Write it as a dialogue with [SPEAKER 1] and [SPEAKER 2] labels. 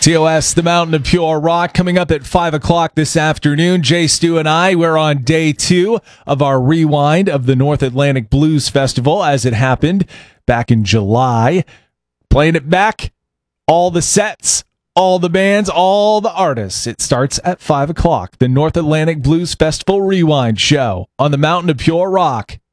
[SPEAKER 1] TOS, the Mountain of Pure Rock, coming up at 5 o'clock this afternoon. Jay Stu and I, we're on day 2 of our rewind of the North Atlantic Blues Festival as it happened back in July. Playing it back, all the sets, all the bands, all the artists. It starts at 5 o'clock. The North Atlantic Blues Festival Rewind Show on the Mountain of Pure Rock.